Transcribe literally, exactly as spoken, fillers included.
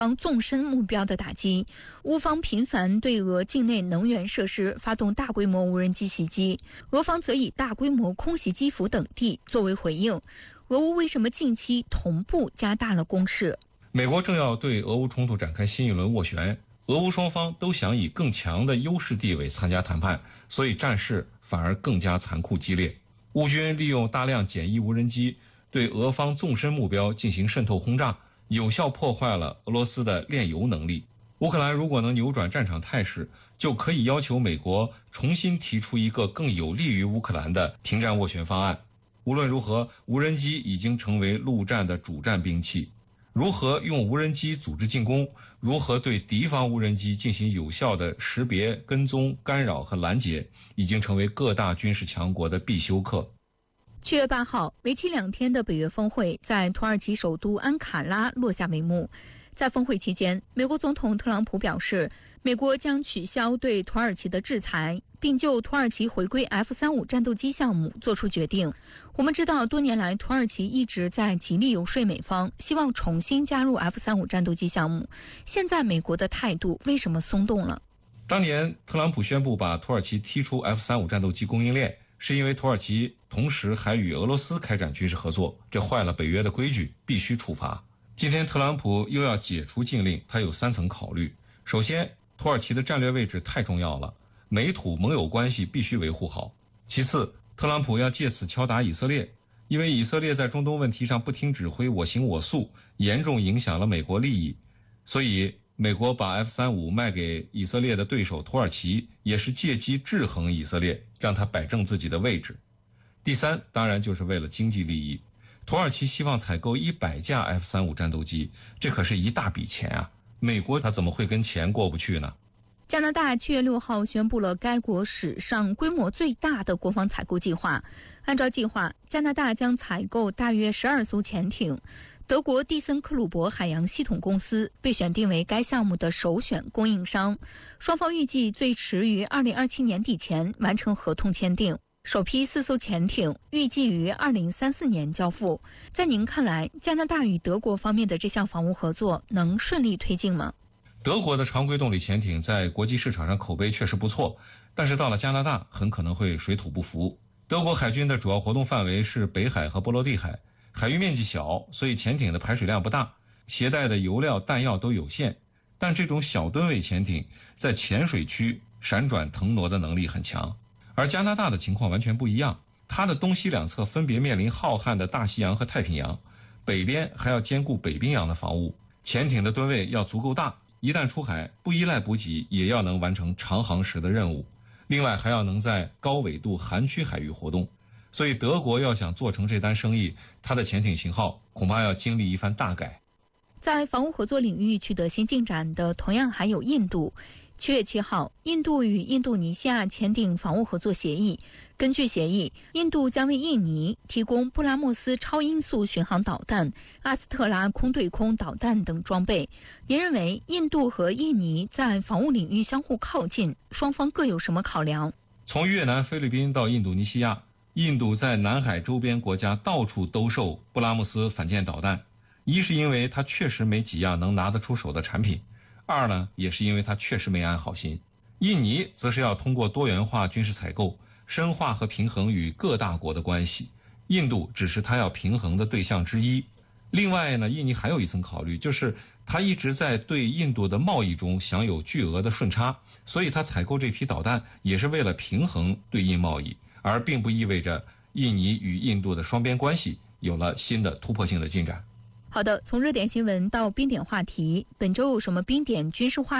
方纵深目标的打击，乌方频繁对俄境内能源设施发动大规模无人机袭击，俄方则以大规模空袭基辅等地作为回应。俄乌为什么近期同步加大了攻势？ 美国正要对俄乌冲突展开新一轮斡旋，俄乌双方都想以更强的优势地位参加谈判，所以战事反而更加残酷激烈。乌军利用大量简易无人机对俄方纵深目标进行渗透轰炸，有效破坏了俄罗斯的炼油能力。乌克兰如果能扭转战场态势，就可以要求美国重新提出一个更有利于乌克兰的停战斡旋方案。无论如何，无人机已经成为陆战的主战兵器。如何用无人机组织进攻，如何对敌方无人机进行有效的识别、跟踪、干扰和拦截，已经成为各大军事强国的必修课。 七月八号，为期两天的北约峰会在土耳其首都安卡拉落下帷幕。在峰会期间，美国总统特朗普表示，美国将取消对土耳其的制裁，并就土耳其回归 F 三十五 战斗机项目做出决定。我们知道，多年来土耳其一直在极力游说美方，希望重新加入 F 三十五 战斗机项目。现在美国的态度为什么松动了？ 当年特朗普宣布把土耳其踢出 F 三十五 战斗机供应链，是因为土耳其同时还与俄罗斯开展军事合作，这坏了北约的规矩，必须处罚。今天特朗普又要解除禁令，他有三层考虑。首先，土耳其的战略位置太重要了，美土盟友关系必须维护好。其次，特朗普要借此敲打以色列，因为以色列在中东问题上不听指挥，我行我素，严重影响了美国利益。所以美国把 F 三十五 卖给以色列的对手土耳其，也是借机制衡以色列，让他摆正自己的位置。第三，当然就是为了经济利益。土耳其希望采购一百架 F 三十五 战斗机，这可是一大笔钱啊！美国他怎么会跟钱过不去呢？ 加拿大七月六号宣布了该国史上规模最大的国防采购计划。按照计划，加拿大将采购大约十二艘潜艇。德国蒂森克鲁伯海洋系统公司被选定为该项目的首选供应商。双方预计最迟于二零二七年底前完成合同签订。首批四艘潜艇预计于二零三四年交付。在您看来，加拿大与德国方面的这项防务合作能顺利推进吗？ 德国的常规动力潜艇在国际市场上口碑确实不错，但是到了加拿大很可能会水土不服。德国海军的主要活动范围是北海和波罗的海，海域面积小，所以潜艇的排水量不大，携带的油料弹药都有限。但这种小吨位潜艇在浅水区闪转腾挪的能力很强。而加拿大的情况完全不一样，它的东西两侧分别面临浩瀚的大西洋和太平洋，北边还要兼顾北冰洋的防务，潜艇的吨位要足够大，一旦出海不依赖补给，也要能完成长航时的任务，另外还要能在高纬度寒区海域活动。所以德国要想做成这单生意，它的潜艇型号恐怕要经历一番大改。 在防务合作领域取得新进展的同样还有印度。七月七号，印度与印度尼西亚签订防务合作协议。根据协议，印度将为印尼提供布拉莫斯超音速巡航导弹、阿斯特拉空对空导弹等装备。您认为印度和印尼在防务领域相互靠近，双方各有什么考量？ 从越南、菲律宾到印度尼西亚，印度在南海周边国家到处兜售布拉莫斯反舰导弹，一是因为它确实没几样能拿得出手的产品，二呢，也是因为他确实没安好心。印尼则是要通过多元化军事采购，深化和平衡与各大国的关系。印度只是他要平衡的对象之一。另外呢，印尼还有一层考虑，就是他一直在对印度的贸易中享有巨额的顺差，所以他采购这批导弹也是为了平衡对印贸易，而并不意味着印尼与印度的双边关系有了新的突破性的进展。 好的，从热点新闻到冰点话题，本周有什么冰点军事话